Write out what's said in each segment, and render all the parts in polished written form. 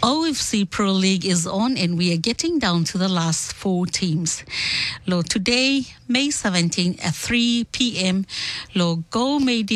OFC Pro League is on and we are getting down to the last 4 teams. Lo, today, May 17 at 3 p.m., Go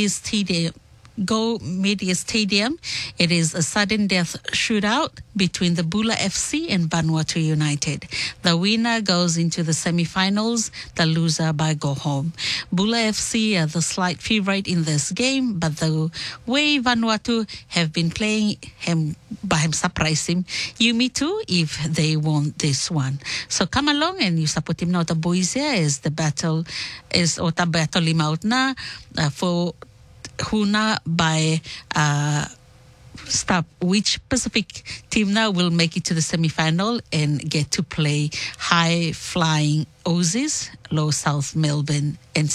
Media Stadium. It is a sudden death shootout between the Bula FC and Vanuatu United. The winner goes into the semi-finals, the loser by go home. Bula FC are the slight favorite in this game, but the way Vanuatu have been playing him surprise him, Yumi too, if they won this one. So come along and you support him now. The boys here is the battle limaut na for Huna by stop which Pacific team now will make it to the semi-final and get to play high-flying Aussies, South Melbourne and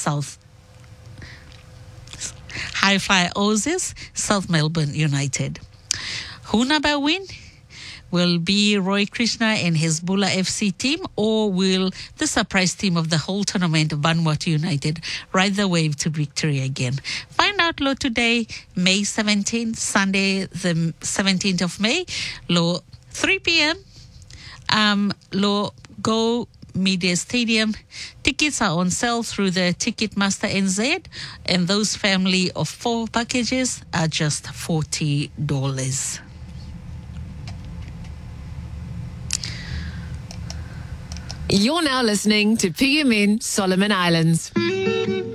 high-fly Aussies, South Melbourne United. Huna by win will be Roy Krishna and his Bula FC team, or will the surprise team of the whole tournament, Vanuatu United, ride the wave to victory again? Find out today, May 17th, Sunday, the 17th of May, 3 p.m. Go Media Stadium. Tickets are on sale through the Ticketmaster NZ, and those family of 4 packages are just $40. You're now listening to PMN Solomon Islands.